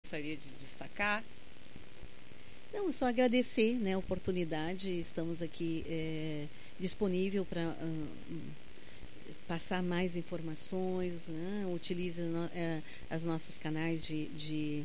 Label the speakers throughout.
Speaker 1: gostaria de destacar?
Speaker 2: Não, só agradecer, né, a oportunidade. Estamos aqui disponível para passar mais informações, né? Utilize os nossos canais de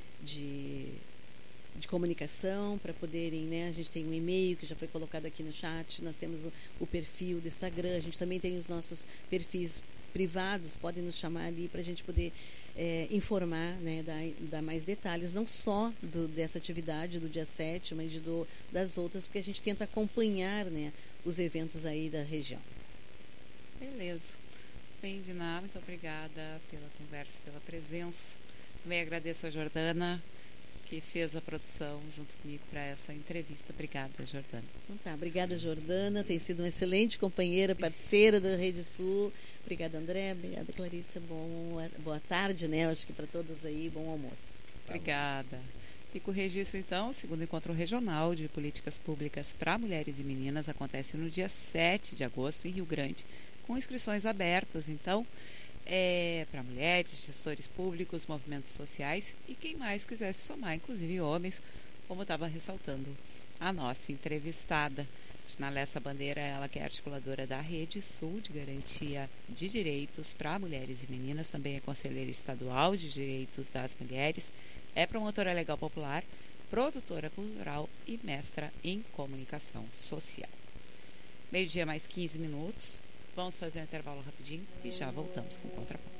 Speaker 2: comunicação para poderem, né? A gente tem um e-mail que já foi colocado aqui no chat, nós temos o perfil do Instagram, a gente também tem os nossos perfis privados, podem nos chamar ali para a gente poder informar, né? Dar mais detalhes, não só dessa atividade do dia 7, mas das outras, porque a gente tenta acompanhar, né, os eventos aí da região.
Speaker 1: Beleza. Bem, Diná, muito obrigada pela conversa, pela presença. Também agradeço a Jordana, que fez a produção junto comigo para essa entrevista. Obrigada, Jordana.
Speaker 2: Então tá, obrigada, Jordana. Tem sido uma excelente companheira, parceira da Rede Sul. Obrigada, André. Obrigada, Clarissa. Boa tarde, né? Acho que para todos aí, bom almoço.
Speaker 1: Obrigada. Fica o registro, então. O segundo encontro regional de políticas públicas para mulheres e meninas acontece no dia 7 de agosto, em Rio Grande, com inscrições abertas, então, para mulheres, gestores públicos, movimentos sociais e quem mais quisesse somar, inclusive homens, como estava ressaltando a nossa entrevistada. Na Lessa Bandeira, ela que é articuladora da Rede Sul de Garantia de Direitos para Mulheres e Meninas, também é conselheira estadual de Direitos das Mulheres, é promotora legal popular, produtora cultural e mestra em comunicação social. 12:00 mais 15 minutos. Vamos fazer um intervalo rapidinho e já voltamos com o Contraponto.